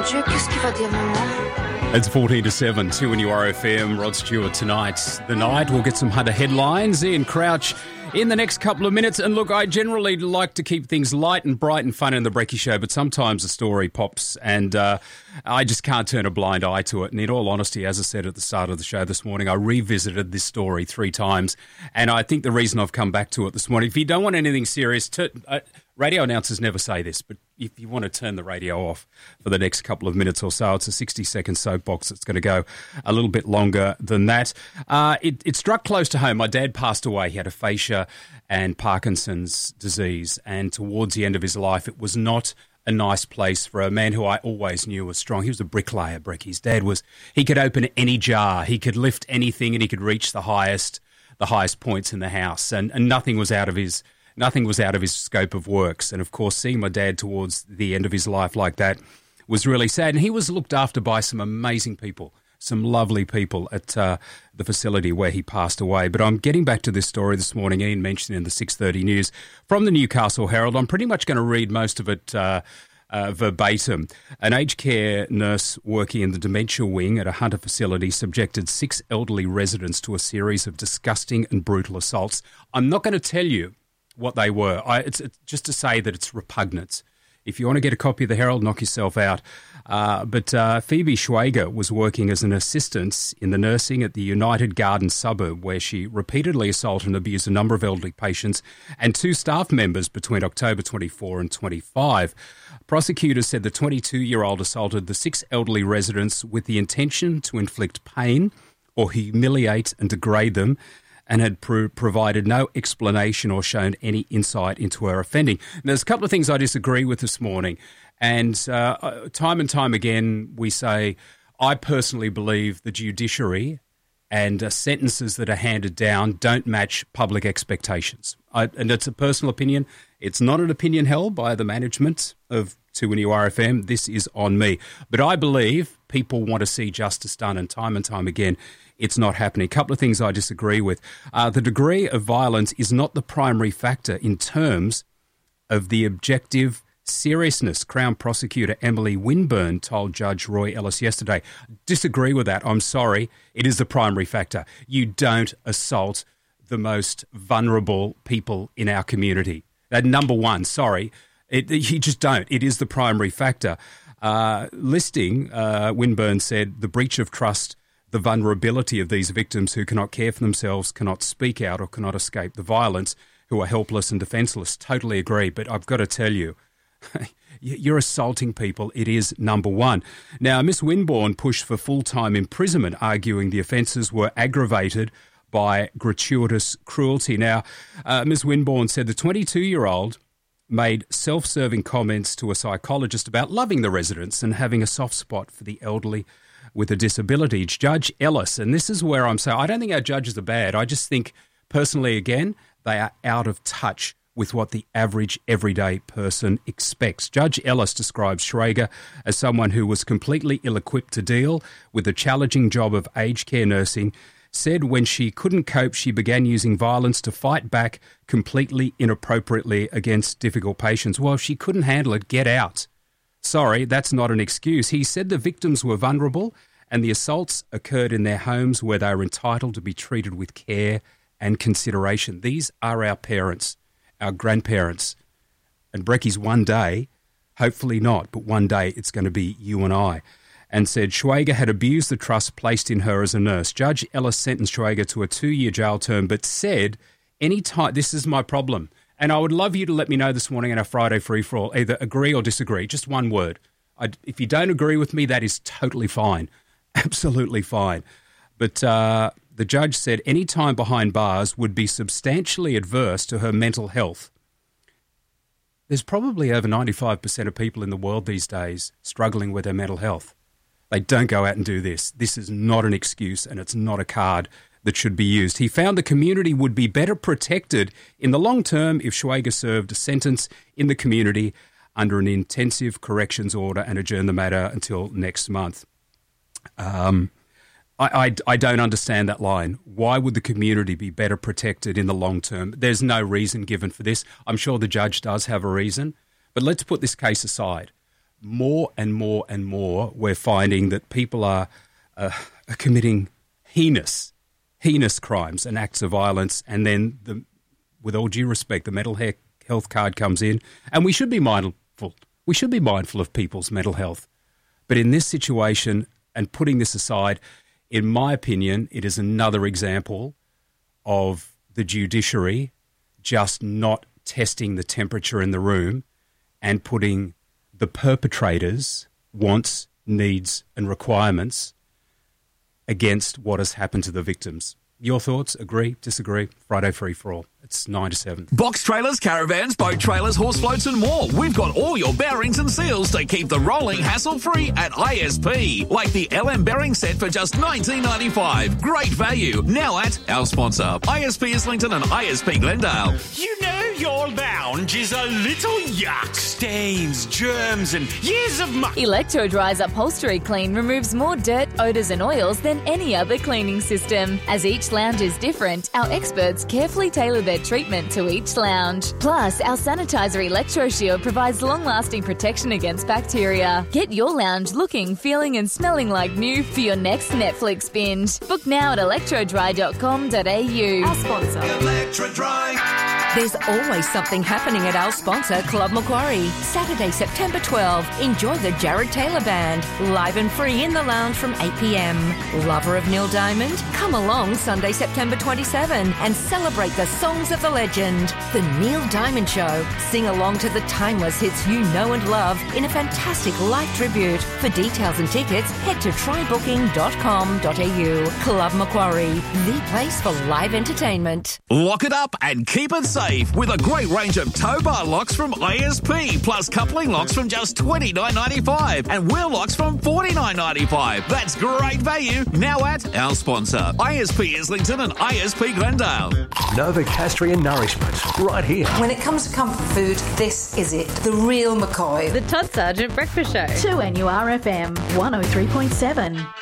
Dieu, qu'est-ce qu'il va dire, maman? It's 14 to 7, 2 in your RFM. Rod Stewart tonight. The night, we'll get some Hunter headlines. Ian Crouch in the next couple of minutes. And look, I generally like to keep things light and bright and fun in the Brekkie Show, but sometimes a story pops and I just can't turn a blind eye to it. And in all honesty, as I said at the start of the show this morning, I revisited this story 3 times. And I think the reason I've come back to it this morning, if you don't want anything serious, radio announcers never say this, but if you want to turn the radio off for the next couple of minutes or so, it's a 60-second soapbox that's going to go a little bit longer than that. It struck close to home. My dad passed away. He had aphasia and Parkinson's disease, and towards the end of his life, it was not a nice place for a man who I always knew was strong. He was a bricklayer, Breck. His dad was, he could open any jar, he could lift anything, and he could reach the highest points in the house, and nothing was out of his scope of works. And, of course, seeing my dad towards the end of his life like that was really sad. And he was looked after by some amazing people, some lovely people at the facility where he passed away. But I'm getting back to this story this morning. Ian mentioned in the 6:30 news from the Newcastle Herald. I'm pretty much going to read most of it verbatim. An aged care nurse working in the dementia wing at a Hunter facility subjected 6 elderly residents to a series of disgusting and brutal assaults. I'm not going to tell you what they were. It's just to say that it's repugnant. If you want to get a copy of the Herald, knock yourself out. But Phoebe Schwager was working as an assistant in the nursing at the United Garden suburb, where she repeatedly assaulted and abused a number of elderly patients and 2 staff members between October 24 and 25. Prosecutors said the 22-year-old assaulted the 6 elderly residents with the intention to inflict pain or humiliate and degrade them, and had provided no explanation or shown any insight into her offending. Now, there's a couple of things I disagree with this morning, and time and time again we say, I personally believe the judiciary and sentences that are handed down don't match public expectations. And it's a personal opinion. It's not an opinion held by the management of 2NURFM. This is on me. But I believe people want to see justice done, and time again, it's not happening. A couple of things I disagree with. The degree of violence is not the primary factor in terms of the objective seriousness, Crown Prosecutor Emily Winburn told Judge Roy Ellis yesterday. Disagree with that. I'm sorry. It is the primary factor. You don't assault the most vulnerable people in our community. Number one, sorry. You just don't. It is the primary factor. Winburn said the breach of trust, the vulnerability of these victims who cannot care for themselves, cannot speak out or cannot escape the violence, who are helpless and defenceless. Totally agree. But I've got to tell you, you're assaulting people. It is number one. Now, Miss Winburn pushed for full-time imprisonment, arguing the offences were aggravated by gratuitous cruelty. Now, Ms. Winburn said the 22-year-old made self-serving comments to a psychologist about loving the residents and having a soft spot for the elderly with a disability. Judge Ellis, and this is where I'm saying, I don't think our judges are bad. I just think, personally, again, they are out of touch with what the average everyday person expects. Judge Ellis describes Schwager as someone who was completely ill-equipped to deal with the challenging job of aged care nursing, said when she couldn't cope, she began using violence to fight back completely inappropriately against difficult patients. Well, if she couldn't handle it, get out. Sorry, that's not an excuse. He said the victims were vulnerable and the assaults occurred in their homes where they were entitled to be treated with care and consideration. These are our parents, our grandparents. And Breckie's one day, hopefully not, but one day it's going to be you and I. And said Schwager had abused the trust placed in her as a nurse. Judge Ellis sentenced Schwager to a 2-year jail term, but said, this is my problem. And I would love you to let me know this morning in our Friday free-for-all, either agree or disagree, just one word. If you don't agree with me, that is totally fine, absolutely fine. But the judge said any time behind bars would be substantially adverse to her mental health. There's probably over 95% of people in the world these days struggling with their mental health. They don't go out and do this. This is not an excuse, and it's not a card that should be used. He found the community would be better protected in the long term if Schwager served a sentence in the community under an intensive corrections order and adjourned the matter until next month. I don't understand that line. Why would the community be better protected in the long term? There's no reason given for this. I'm sure the judge does have a reason, but let's put this case aside. more and more and more, we're finding that people are committing heinous crimes and acts of violence, and then, with all due respect, the mental health card comes in, and we should be mindful. We should be mindful of people's mental health. But in this situation, and putting this aside, in my opinion, it is another example of the judiciary just not testing the temperature in the room and putting the perpetrators' wants, needs and requirements against what has happened to the victims. Your thoughts? Agree? Disagree? Friday Free for All. It's 9 to 7. Box trailers, caravans, boat trailers, horse floats and more. We've got all your bearings and seals to keep the rolling hassle-free at ISP. Like the LM bearing set for just $19.95. Great value. Now at our sponsor, ISP Islington and ISP Glendale. You know your lounge is a little yuck. Stains, germs and years of muck. Electro-Dry's Upholstery Clean removes more dirt, odours and oils than any other cleaning system. As each lounge is different, our experts carefully tailor their treatment to each lounge. Plus, our sanitizer ElectroShield provides long-lasting protection against bacteria. Get your lounge looking, feeling and smelling like new for your next Netflix binge. Book now at electrodry.com.au. Our sponsor. Electro-Dry. There's always something happening at our sponsor, Club Macquarie. Saturday, September 12. Enjoy the Jared Taylor Band, live and free in the lounge from 8 p.m. Lover of Neil Diamond? Come along Sunday, September 27 and celebrate the songs of the legend. The Neil Diamond Show. Sing along to the timeless hits you know and love in a fantastic live tribute. For details and tickets, head to trybooking.com.au. Club Macquarie, the place for live entertainment. Lock it up and keep it safe with a great range of tow bar locks from ISP, plus coupling locks from just $29.95 and wheel locks from $49.95. That's great value now at our sponsor, ISP Islington and ISP Glendale. Novocastrian nourishment, right here. When it comes to comfort food, this is it. The real McCoy. The Todd Sargent Breakfast Show. 2NURFM 103.7.